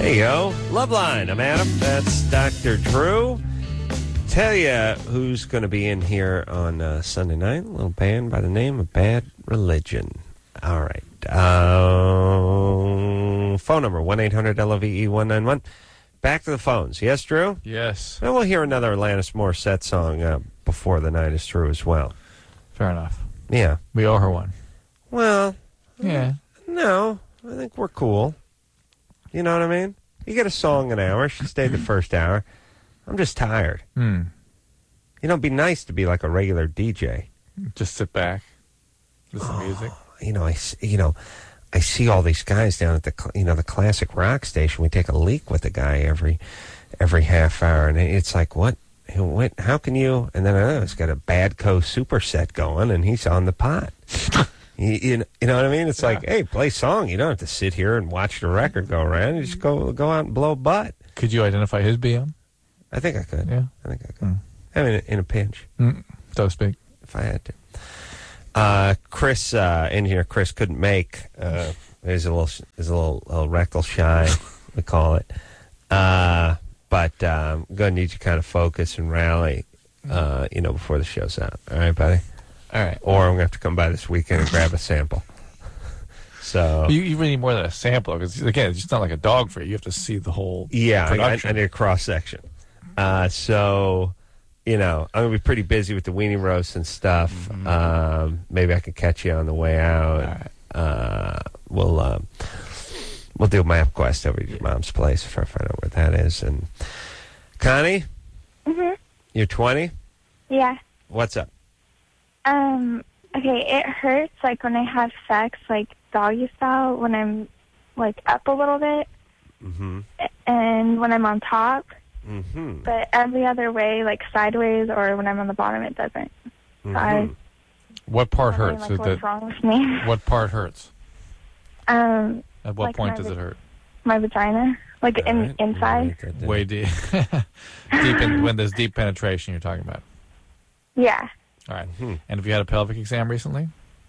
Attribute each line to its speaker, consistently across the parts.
Speaker 1: Hey, yo. Loveline. I'm Adam. That's Dr. Drew. Tell you who's going to be in here on Sunday night. A little band by the name of Bad Religion. All right. Phone number, 1-800-LOVE-191. Back to the phones. Yes, Drew?
Speaker 2: Yes.
Speaker 1: And we'll hear another Alanis Morissette song before the night is through as well.
Speaker 2: Fair enough.
Speaker 1: Yeah.
Speaker 2: We owe her one.
Speaker 1: Well,
Speaker 2: Yeah.
Speaker 1: no. I think we're cool. You know what I mean? You get a song an hour. She stayed the first hour. I'm just tired. You know, it'd be nice to be like a regular DJ.
Speaker 2: Just sit back, listen to music.
Speaker 1: I see all these guys down at the classic rock station. We take a leak with the guy every half hour, and it's like, what? How can you? And then he's got a Badco superset going, and he's on the pot. You know what I mean? It's like, hey, play song. You don't have to sit here and watch the record go around. You just go out and blow butt.
Speaker 2: Could you identify his BM?
Speaker 1: I think I could.
Speaker 2: Yeah.
Speaker 1: I think I could. I mean, in a pinch.
Speaker 2: So to speak.
Speaker 1: If I had to. Chris in here. Chris couldn't make. He's a little rectal shy, we call it. But I'm going to need you to kind of focus and rally, before the show's out. All right, buddy?
Speaker 2: All right.
Speaker 1: Or I'm going to have to come by this weekend and grab a sample. So
Speaker 2: You really need more than a sampler, because, again, it's just not like a dog for you. You have to see the whole production.
Speaker 1: I need a cross-section. So, I'm going to be pretty busy with the weenie roast and stuff. Maybe I can catch you on the way out.
Speaker 2: All
Speaker 1: right. We'll do MapQuest over at your mom's place if I find out where that is. And Connie?
Speaker 3: Mm-hmm.
Speaker 1: You're 20?
Speaker 3: Yeah.
Speaker 1: What's up?
Speaker 3: Okay, it hurts, like, when I have sex, like, doggy style, when I'm, like, up a little bit.
Speaker 1: Mm-hmm.
Speaker 3: And when I'm on top.
Speaker 1: Mm-hmm.
Speaker 3: But every other way, like, sideways or when I'm on the bottom, it doesn't.
Speaker 1: Mm-hmm.
Speaker 3: So
Speaker 2: what part hurts?
Speaker 3: like, what's wrong with me?
Speaker 2: What part hurts?
Speaker 3: At
Speaker 2: what
Speaker 3: like
Speaker 2: point does it hurt?
Speaker 3: My vagina. Like, inside.
Speaker 2: Way deep. When there's deep penetration you're talking about.
Speaker 3: Yeah.
Speaker 2: All right. And have you had a pelvic exam recently?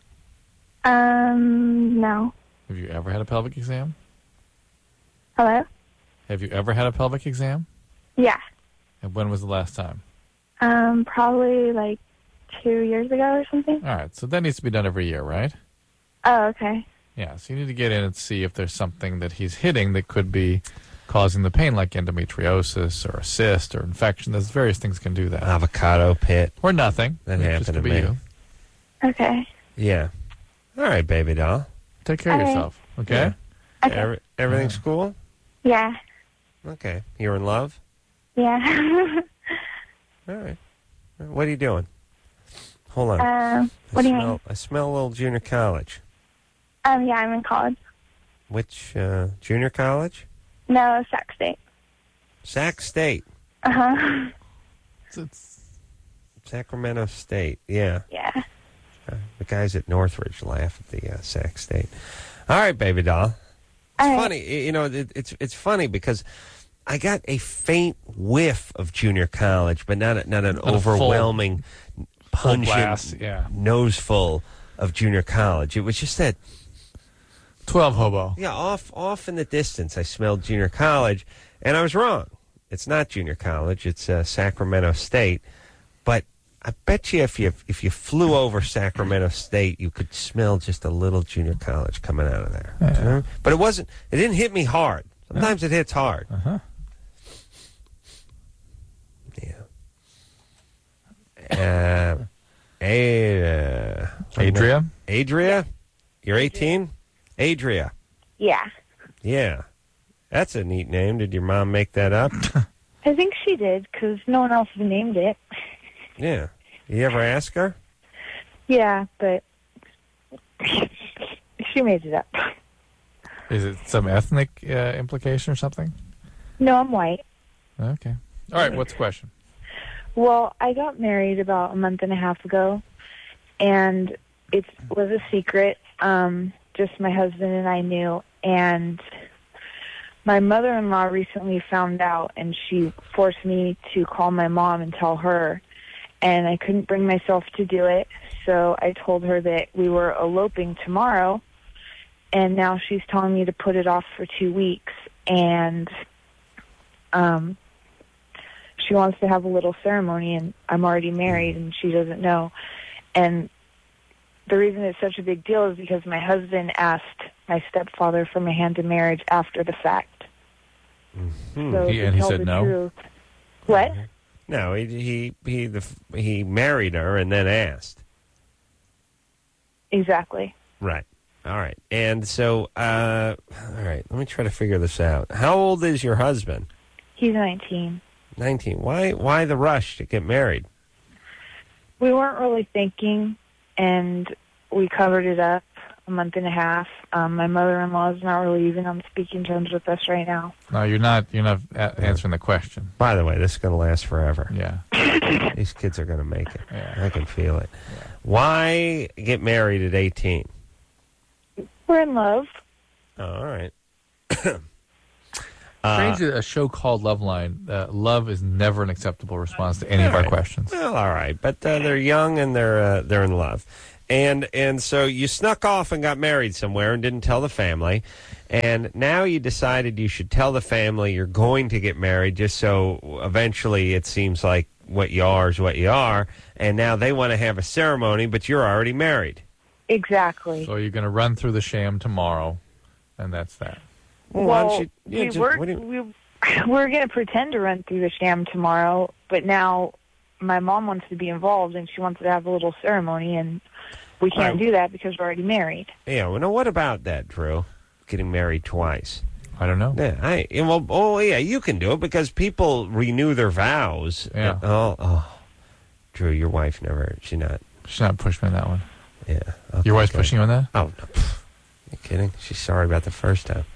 Speaker 3: No.
Speaker 2: Have you ever had a pelvic exam?
Speaker 3: Hello?
Speaker 2: Have you ever had a pelvic exam?
Speaker 3: Yeah.
Speaker 2: And when was the last time?
Speaker 3: Probably like 2 years ago or something.
Speaker 2: All right. So that needs to be done every year, right?
Speaker 3: Oh, okay.
Speaker 2: Yeah. So you need to get in and see if there's something that he's hitting that could be causing the pain, like endometriosis or a cyst or infection. There's various things can do that.
Speaker 1: Avocado pit.
Speaker 2: Or nothing.
Speaker 1: That happened to me.
Speaker 2: You.
Speaker 3: Okay.
Speaker 1: Yeah. All right, baby doll.
Speaker 2: Take care of yourself, okay?
Speaker 1: Yeah. Okay. Everything's cool?
Speaker 3: Yeah.
Speaker 1: Okay. You're in love?
Speaker 3: Yeah.
Speaker 1: All right. What are you doing? Hold on.
Speaker 3: What do you mean?
Speaker 1: I smell a little junior college.
Speaker 3: Yeah, I'm in college.
Speaker 1: Which junior college?
Speaker 3: No, Sac State.
Speaker 1: Sac State.
Speaker 3: Uh-huh.
Speaker 2: It's
Speaker 1: Sacramento State, yeah.
Speaker 3: Yeah.
Speaker 1: The guys at Northridge laugh at the Sac State. All right, baby doll. It's funny, it's funny because I got a faint whiff of junior college, but not an overwhelming, pungent nose full of junior college. It was just that
Speaker 2: 12 hobo.
Speaker 1: Yeah, off in the distance, I smelled junior college, and I was wrong. It's not junior college; it's Sacramento State. But I bet you, if you flew over Sacramento State, you could smell just a little junior college coming out of there.
Speaker 2: Yeah.
Speaker 1: But it wasn't. It didn't hit me hard. Sometimes it hits hard. Yeah. Adria, you're 18. Adria.
Speaker 3: Yeah.
Speaker 1: Yeah. That's a neat name. Did your mom make that up?
Speaker 3: I think she did, because no one else has named it.
Speaker 1: Yeah. You ever ask her?
Speaker 3: Yeah, but she made it up.
Speaker 2: Is it some ethnic implication or something?
Speaker 3: No, I'm white.
Speaker 2: Okay. All right, what's the question?
Speaker 3: Well, I got married about a month and a half ago, and it was a secret. Just my husband and I knew, and my mother-in-law recently found out, and she forced me to call my mom and tell her, and I couldn't bring myself to do it, so I told her that we were eloping tomorrow, and now she's telling me to put it off for 2 weeks, and she wants to have a little ceremony, and I'm already married, and she doesn't know. And the reason it's such a big deal is because my husband asked my stepfather for my hand in marriage after the fact.
Speaker 1: Mm-hmm.
Speaker 3: So
Speaker 2: And he said no?
Speaker 3: Truth, what?
Speaker 1: No, he married her and then asked.
Speaker 3: Exactly.
Speaker 1: Right. All right. And so, all right, let me try to figure this out. How old is your husband?
Speaker 3: He's 19.
Speaker 1: 19. Why the rush to get married?
Speaker 3: We weren't really thinking, and we covered it up a month and a half. My mother-in-law is not really even on speaking terms with us right now.
Speaker 2: No, you're not answering the question.
Speaker 1: By the way, this is going to last forever.
Speaker 2: Yeah.
Speaker 1: These kids are going to make it.
Speaker 2: Yeah.
Speaker 1: I can feel it.
Speaker 2: Yeah.
Speaker 1: Why get married at 18?
Speaker 3: We're in love.
Speaker 1: Oh, all right.
Speaker 2: Strangely, a show called Loveline, love is never an acceptable response to any of our questions.
Speaker 1: Well, all right, but they're young and they're in love, and so you snuck off and got married somewhere and didn't tell the family, and now you decided you should tell the family you're going to get married, just so eventually it seems like what you are is what you are, and now they want to have a ceremony, but you're already married.
Speaker 3: Exactly.
Speaker 2: So you're going to run through the sham tomorrow, and that's that.
Speaker 1: Why don't
Speaker 3: Well,
Speaker 1: you-
Speaker 3: we're going to pretend to run through the sham tomorrow, but now my mom wants to be involved, and she wants to have a little ceremony, and we can't do that because we're already married.
Speaker 1: Yeah, well, now what about that, Drew? Getting married twice.
Speaker 2: I don't know.
Speaker 1: Yeah, you can do it because people renew their vows.
Speaker 2: Yeah.
Speaker 1: Drew, your wife she's
Speaker 2: not pushing me on that one.
Speaker 1: Yeah. Okay,
Speaker 2: Your wife's pushing you on that?
Speaker 1: Oh, no. You kidding? She's sorry about the first time.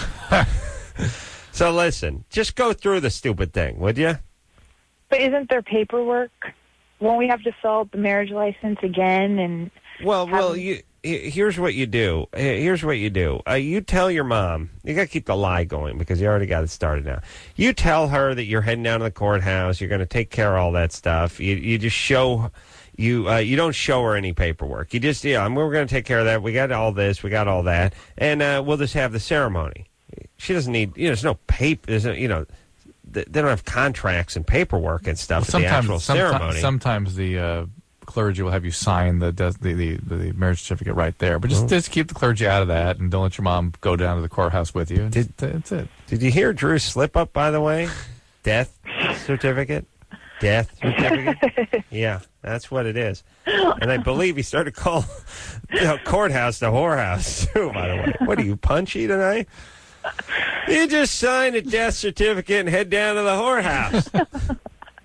Speaker 1: So listen, just go through the stupid thing, would you?
Speaker 3: But isn't there paperwork? Won't we have to fill out the marriage license again? And
Speaker 1: here's what you do. You tell your mom. You got to keep the lie going because you already got it started now. You tell her that you're heading down to the courthouse. You're going to take care of all that stuff. You just show. You don't show her any paperwork. You just, we're going to take care of that. We got all this. We got all that. And we'll just have the ceremony. She doesn't need, there's no paper. There's no, they don't have contracts and paperwork and stuff for the actual ceremony.
Speaker 2: Sometimes the clergy will have you sign the marriage certificate right there. But just keep the clergy out of that and don't let your mom go down to the courthouse with you. That's it.
Speaker 1: Did you hear Drew's slip up, by the way? Death certificate? Death certificate? Yeah, that's what it is. And I believe he started to call courthouse the whorehouse, too, by the way. What, are you punchy tonight? You just sign a death certificate and head down to the whorehouse.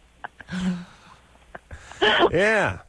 Speaker 1: Yeah.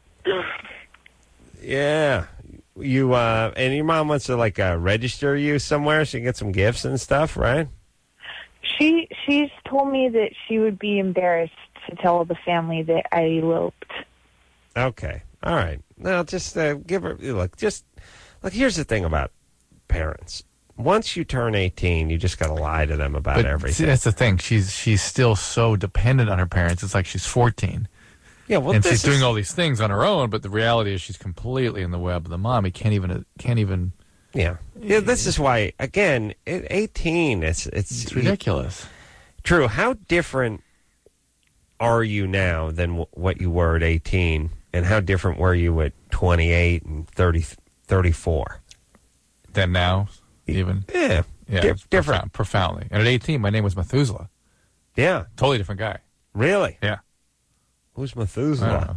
Speaker 1: Yeah. You, and your mom wants to, register you somewhere so you can get some gifts and stuff, right?
Speaker 3: She's told me that she would be embarrassed to tell the family that I eloped.
Speaker 1: Okay. All right. Now, just give her, here's the thing about parents. Once you turn 18, you just got to lie to them about everything.
Speaker 2: See, that's the thing. She's still so dependent on her parents. It's like she's 14.
Speaker 1: Yeah, well,
Speaker 2: and she's doing all these things on her own, but the reality is she's completely in the web of the mom. He can't even.
Speaker 1: Yeah. Yeah. This is why, again, at 18, it's
Speaker 2: ridiculous.
Speaker 1: True. How different are you now than what you were at 18, and how different were you at 28 and 34?
Speaker 2: Than now, even?
Speaker 1: Yeah.
Speaker 2: Different. Profoundly. And at 18, my name was Methuselah.
Speaker 1: Yeah.
Speaker 2: Totally different guy.
Speaker 1: Really?
Speaker 2: Yeah.
Speaker 1: Who's Methuselah?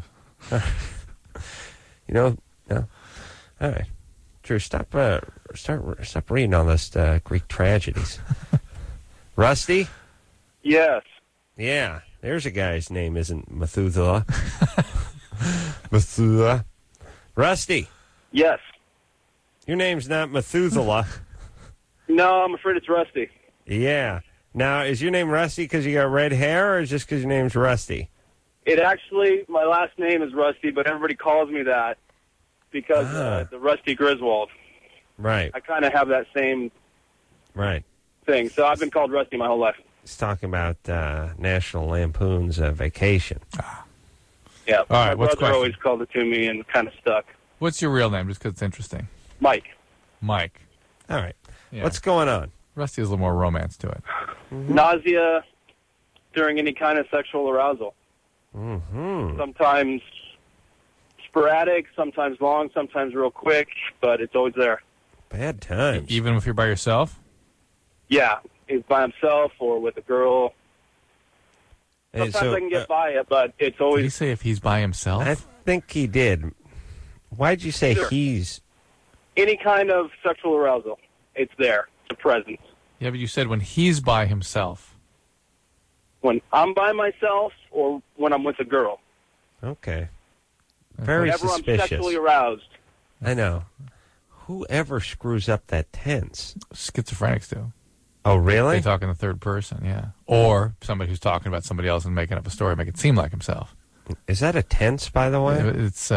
Speaker 1: No. All right. Drew, stop reading all those Greek tragedies. Rusty?
Speaker 4: Yes.
Speaker 1: Yeah. There's a guy's name isn't Methuselah. Methuselah. Rusty?
Speaker 4: Yes.
Speaker 1: Your name's not Methuselah.
Speaker 4: No, I'm afraid it's Rusty.
Speaker 1: Yeah. Now, is your name Rusty because you got red hair, or is it just because your name's Rusty?
Speaker 4: It actually, my last name is Rusty, but everybody calls me that because the Rusty Griswold.
Speaker 1: Right.
Speaker 4: I kind of have that same thing. So I've been called Rusty my whole life.
Speaker 1: He's talking about National Lampoon's Vacation.
Speaker 4: Yeah.
Speaker 2: All right,
Speaker 4: my
Speaker 2: what's the
Speaker 4: brother
Speaker 2: question?
Speaker 4: always called it to me and kind of stuck.
Speaker 2: What's your real name, just because it's interesting?
Speaker 4: Mike.
Speaker 2: Mike.
Speaker 1: All right.
Speaker 2: Yeah.
Speaker 1: What's going on?
Speaker 2: Rusty has a little more romance to it.
Speaker 4: Nausea during any kind of sexual arousal.
Speaker 1: Mm-hmm.
Speaker 4: Sometimes sporadic, sometimes long, sometimes real quick, but it's always there.
Speaker 1: Bad times.
Speaker 2: Even if you're by yourself?
Speaker 4: Yeah, he's by himself or with a girl.
Speaker 1: Hey,
Speaker 4: Sometimes I can get by it, but it's always...
Speaker 2: Did he say if he's by himself?
Speaker 1: I think he did. Why'd you say
Speaker 4: Sure.
Speaker 1: he's...
Speaker 4: Any kind of sexual arousal, it's there. It's a presence.
Speaker 2: Yeah, but you said when he's by himself.
Speaker 4: When I'm by myself or when I'm with a girl.
Speaker 1: Okay. Very
Speaker 4: Whenever
Speaker 1: suspicious.
Speaker 4: I'm sexually aroused.
Speaker 1: I know. Whoever screws up that tense?
Speaker 2: Schizophrenics do.
Speaker 1: Oh, really?
Speaker 2: They talk in the third person, yeah. Or somebody who's talking about somebody else and making up a story, make it seem like himself.
Speaker 1: Is that a tense, by the way?
Speaker 2: It's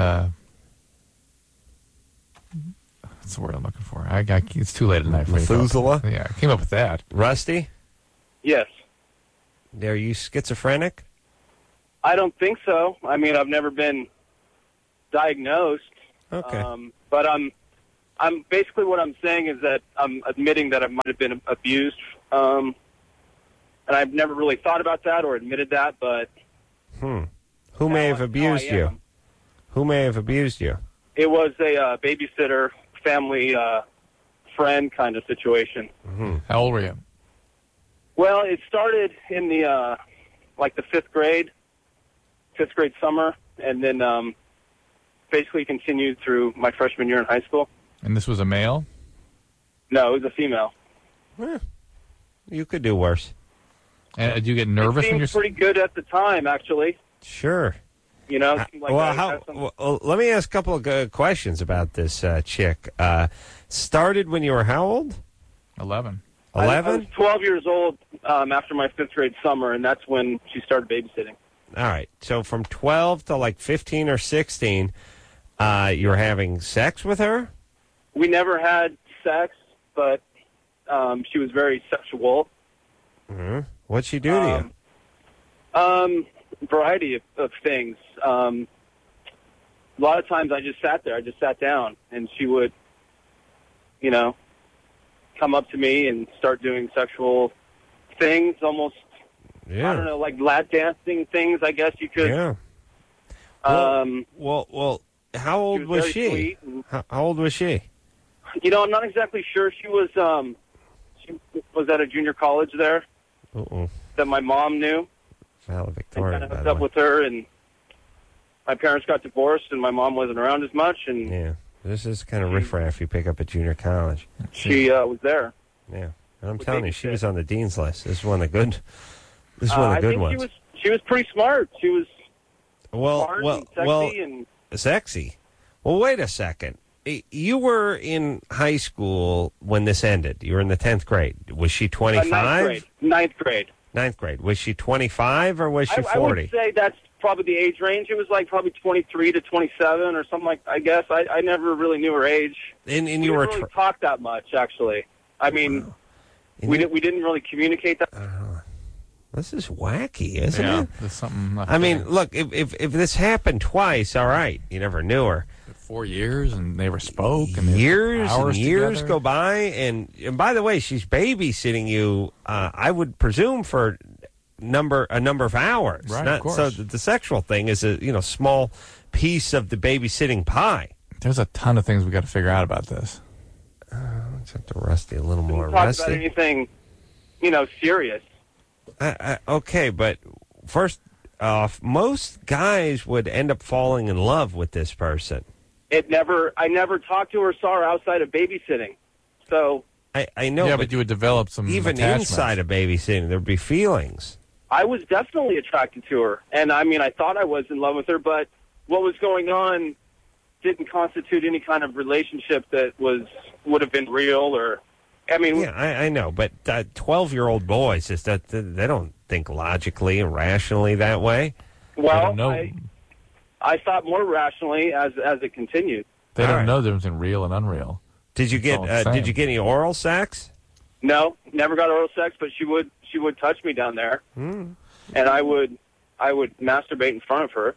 Speaker 2: that's the word I'm looking for. It's too late at night for me.
Speaker 1: Methuselah?
Speaker 2: Yeah, I came up with that.
Speaker 1: Rusty?
Speaker 4: Yes.
Speaker 1: Are you schizophrenic?
Speaker 4: I don't think so. I mean, I've never been diagnosed.
Speaker 1: Okay.
Speaker 4: But I'm basically what I'm saying is that I'm admitting that I might have been abused. And I've never really thought about that or admitted that, but...
Speaker 1: Who may have abused
Speaker 4: I
Speaker 1: you?
Speaker 4: am.
Speaker 1: Who may have abused you?
Speaker 4: It was a babysitter, family friend kind of situation.
Speaker 2: How old were you?
Speaker 4: Well, it started in the the fifth grade summer, and then basically continued through my freshman year in high school.
Speaker 2: And this was a male?
Speaker 4: No, it was a female.
Speaker 1: You could do worse.
Speaker 2: And did you get nervous
Speaker 4: It
Speaker 2: when you're...
Speaker 4: seemed pretty good at the time, actually.
Speaker 1: Sure.
Speaker 4: You know, it seemed like I had some...
Speaker 1: let me ask a couple of good questions about this chick. Started when you were how old?
Speaker 2: 11.
Speaker 4: I
Speaker 1: 11?
Speaker 4: was 12 years old after my fifth grade summer, and that's when she started babysitting.
Speaker 1: All right. So from 12 to like 15 or 16, you were having sex with her?
Speaker 4: We never had sex, but she was very sexual.
Speaker 1: Mm-hmm. What'd she do to you?
Speaker 4: Variety of things. A lot of times I just sat there. I just sat down, and she would, come up to me and start doing sexual things, almost,
Speaker 1: Yeah.
Speaker 4: I don't know, like lap dancing things, I guess you could.
Speaker 1: Yeah. Well, how old was
Speaker 4: very
Speaker 1: she?
Speaker 4: sweet and-
Speaker 1: How old was she?
Speaker 4: I'm not exactly sure. She was at a junior college there that my mom knew.
Speaker 1: Valedictorian,
Speaker 4: And kind
Speaker 1: by
Speaker 4: of hooked
Speaker 1: the
Speaker 4: up
Speaker 1: way.
Speaker 4: with her, and my parents got divorced, and my mom wasn't around as much, and
Speaker 1: Yeah. This is kind of riffraff you pick up at junior college.
Speaker 4: she was there.
Speaker 1: Yeah. And I'm
Speaker 4: With
Speaker 1: telling you, she was on the dean's list. This is one of the good. This is one of the
Speaker 4: I
Speaker 1: good
Speaker 4: think
Speaker 1: ones.
Speaker 4: she was pretty smart. She was
Speaker 1: Well,
Speaker 4: smart
Speaker 1: well,
Speaker 4: and sexy,
Speaker 1: well,
Speaker 4: and
Speaker 1: sexy. Well, wait a second. You were in high school when this ended. You were in the 10th grade. Was she 25?
Speaker 4: Ninth grade.
Speaker 1: Ninth grade. Was she 25 or was she 40?
Speaker 4: I would say that's probably the age range. It was like probably 23 to 27 or something like. I guess I never really knew her age.
Speaker 1: And
Speaker 4: we
Speaker 1: you
Speaker 4: didn't
Speaker 1: were
Speaker 4: really talk that much, actually. I mean, we didn't really communicate that.
Speaker 1: This is wacky, isn't
Speaker 2: Yeah,
Speaker 1: it?
Speaker 2: there's something...
Speaker 1: I mean, look, if this happened twice, all right, you never knew her.
Speaker 2: 4 years and they never spoke. And they
Speaker 1: Years
Speaker 2: hours
Speaker 1: and years
Speaker 2: together.
Speaker 1: go by, and by the way, she's babysitting you. I would presume for a number of hours.
Speaker 2: Right,
Speaker 1: Not,
Speaker 2: of course.
Speaker 1: So the sexual thing is a small piece of the babysitting pie.
Speaker 2: There's a ton of things we got to figure out about this.
Speaker 1: Let's have to Rusty a little more.
Speaker 4: Talk about
Speaker 1: Rusty.
Speaker 4: anything, serious.
Speaker 1: Okay, but first off, most guys would end up falling in love with this person.
Speaker 4: I never talked to her, saw her outside of babysitting. So
Speaker 1: I know,
Speaker 2: Yeah, but you would develop some
Speaker 1: even
Speaker 2: attachments.
Speaker 1: inside of babysitting, there'd be feelings.
Speaker 4: I was definitely attracted to her. And I mean, I thought I was in love with her, but what was going on didn't constitute any kind of relationship that would have been real or, I mean.
Speaker 1: Yeah, I know, but 12-year-old boys, just that they don't think logically and rationally that way.
Speaker 4: Well,
Speaker 2: know.
Speaker 4: I thought more rationally as it continued.
Speaker 2: They
Speaker 1: All
Speaker 2: don't
Speaker 1: right.
Speaker 2: know the difference in real and unreal.
Speaker 1: Did you
Speaker 2: It's all the
Speaker 1: get
Speaker 2: same.
Speaker 1: Did you get any oral sex?
Speaker 4: No, never got oral sex, but she would touch me down there, and I would masturbate in front of her,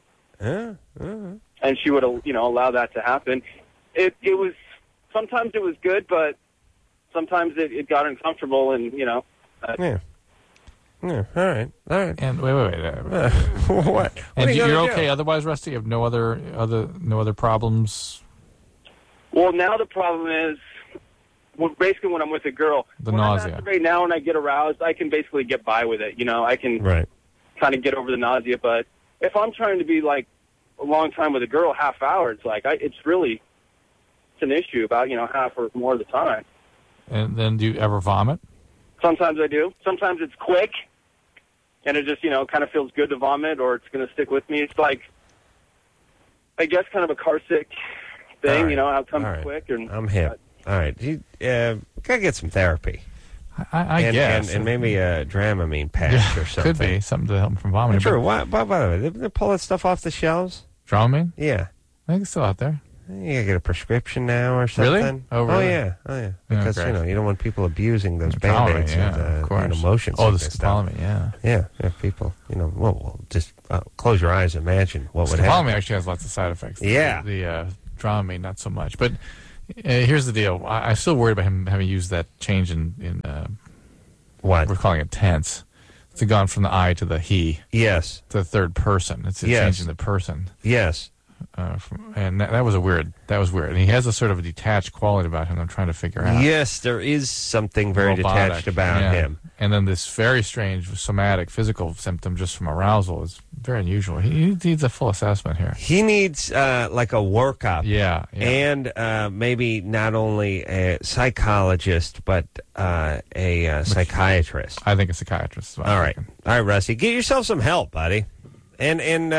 Speaker 4: and she would allow that to happen. It was sometimes it was good, but sometimes it got uncomfortable, and
Speaker 1: Yeah. Yeah. All right.
Speaker 2: And wait.
Speaker 1: What?
Speaker 2: And you're okay otherwise, Rusty? You have no other problems?
Speaker 4: Well, now the problem is, basically when I'm with a girl,
Speaker 2: The nausea.
Speaker 4: I masturbate now and I get aroused, I can basically get by with it. I can kind of get over the nausea. But if I'm trying to be like a long time with a girl, half hour, it's like it's an issue about half or more of the time.
Speaker 2: And then do you ever vomit?
Speaker 4: Sometimes I do. Sometimes it's quick, and it just kind of feels good to vomit, or it's going to stick with me. It's like, I guess, kind of a car sick thing.
Speaker 1: Right.
Speaker 4: How it comes
Speaker 1: Right.
Speaker 4: quick. And
Speaker 1: I'm hip. All right. You gotta get some therapy.
Speaker 2: I guess.
Speaker 1: And maybe a Dramamine patch or something.
Speaker 2: Could be something to help him from vomiting.
Speaker 1: Sure. Why, by the way, they pull that stuff off the shelves?
Speaker 2: Dramamine?
Speaker 1: Yeah.
Speaker 2: I think it's still out there.
Speaker 1: You gotta get a prescription now or something.
Speaker 2: Really? Oh, really?
Speaker 1: Oh, yeah. Because,
Speaker 2: great.
Speaker 1: you don't want people abusing those
Speaker 2: Dramamine,
Speaker 1: Band-Aids
Speaker 2: of course.
Speaker 1: motion
Speaker 2: Oh, the
Speaker 1: sickness stuff.
Speaker 2: scopolamine, yeah.
Speaker 1: Yeah, people, well, just close your eyes and imagine what would
Speaker 2: Scopolamine
Speaker 1: happen.
Speaker 2: actually has lots of side effects.
Speaker 1: Yeah.
Speaker 2: The Dramamine, not so much. But here's the deal. I'm still worried about him having used that change in
Speaker 1: What?
Speaker 2: we're calling it tense. It's gone from the I to the he.
Speaker 1: Yes.
Speaker 2: To the third person. It's changing the person.
Speaker 1: Yes.
Speaker 2: And that was weird. And he has a sort of a detached quality about him I'm trying to figure out.
Speaker 1: Yes, there is something very
Speaker 2: Robotic,
Speaker 1: detached about him.
Speaker 2: And then this very strange somatic physical symptom just from arousal is very unusual. He needs a full assessment here.
Speaker 1: He needs like a workup.
Speaker 2: Yeah.
Speaker 1: And maybe not only a psychologist, but a psychiatrist.
Speaker 2: I think a psychiatrist.
Speaker 1: All right, Rusty, get yourself some help, buddy. And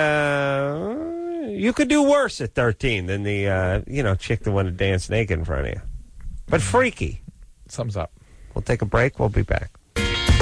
Speaker 1: you could do worse at 13 than the chick that wanted to dance naked in front of you. But freaky.
Speaker 2: Thumbs up.
Speaker 1: We'll take a break. We'll be back.